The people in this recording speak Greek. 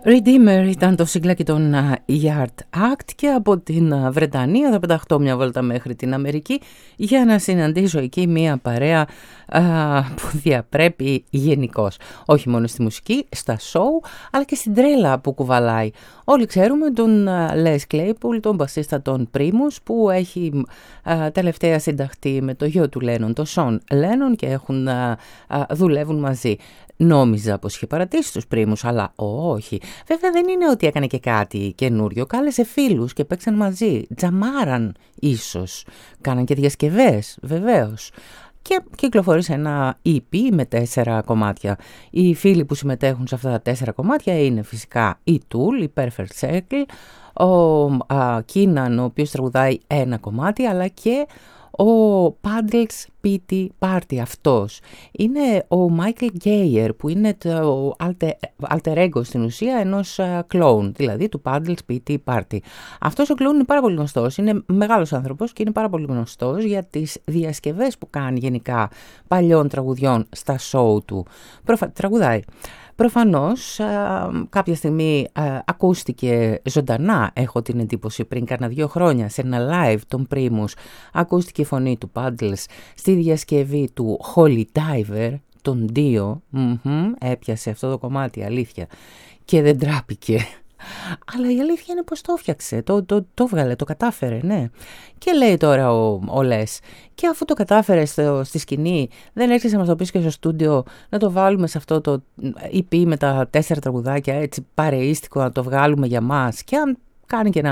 Redeemer ήταν το συγκλάκι των Yard Act και από την Βρετανία θα πεταχτώ μια βόλτα μέχρι την Αμερική για να συναντήσω εκεί μια παρέα που διαπρέπει γενικώς. Όχι μόνο στη μουσική, στα σόου, αλλά και στην τρέλα που κουβαλάει. Όλοι ξέρουμε τον Les Claypool, τον μπασίστα των Primus, που έχει τελευταία συνταχθεί με το γιο του Lennon, το Sean Lennon, και δουλεύουν μαζί. Νόμιζα πως είχε παρατήσει τους Primus, αλλά όχι. Βέβαια δεν είναι ότι έκανε και κάτι καινούριο. Κάλεσε φίλους και παίξαν μαζί. Τζαμάραν ίσως. Κάναν και διασκευές, βεβαίως. Και κυκλοφόρησε ένα EP με 4 κομμάτια. Οι φίλοι που συμμετέχουν σε αυτά τα 4 κομμάτια είναι φυσικά η Tool, η Perfect Circle, ο Keenan, ο οποίος τραγουδάει ένα κομμάτι, αλλά και ο Puddles Pity Party. Αυτός είναι ο Michael Geiger, που είναι το alter ego στην ουσία ενός κλόουν, δηλαδή του Puddles Pity Party. Αυτός ο κλόουν είναι πάρα πολύ γνωστός, είναι μεγάλος άνθρωπος και είναι πάρα πολύ γνωστός για τις διασκευές που κάνει γενικά παλιών τραγουδιών στα show του. Τραγουδάει. Προφανώς κάποια στιγμή ακούστηκε ζωντανά, έχω την εντύπωση, πριν κάνα 2 χρόνια σε ένα live των Primus, ακούστηκε η φωνή του Puddles στη διασκευή του Holy Diver, τον Dio. Έπιασε αυτό το κομμάτι, αλήθεια, και δεν τράπηκε. Αλλά η αλήθεια είναι πως το έφτιαξε, το βγάλε, το κατάφερε, ναι. Και λέει τώρα ο Λες, και αφού το κατάφερε στη σκηνή, δεν έρχεσαι να μας το πεις και στο στούντιο να το βάλουμε σε αυτό το EP με τα 4 τραγουδάκια, έτσι παρεΐστικο, να το βγάλουμε για μας, και αν κάνει και ένα